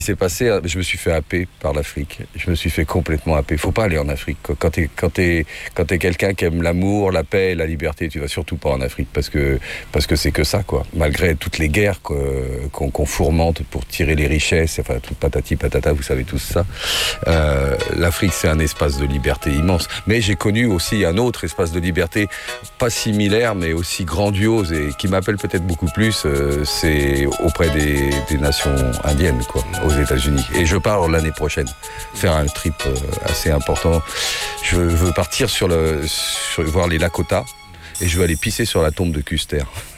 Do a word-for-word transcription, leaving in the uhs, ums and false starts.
C'est passé, je me suis fait happer par l'Afrique. Je me suis fait complètement happer. Faut pas aller en Afrique. Quand t'es, quand t'es, quand t'es quelqu'un qui aime l'amour, la paix, la liberté, tu vas surtout pas en Afrique parce que, parce que c'est que ça, quoi. Malgré toutes les guerres qu'on, qu'on fourmente pour tirer les richesses, enfin, tout patati patata, vous savez tous ça. Euh, L'Afrique, c'est un espace de liberté immense. Mais j'ai connu aussi un autre espace de liberté, pas similaire, mais aussi grandiose et qui m'appelle peut-être beaucoup plus, euh, c'est auprès des, des nations indiennes, quoi, aux États-Unis. Et je pars l'année prochaine faire un trip euh, assez important. Je veux partir sur le, sur, voir les Lakota et je veux aller pisser sur la tombe de Custer.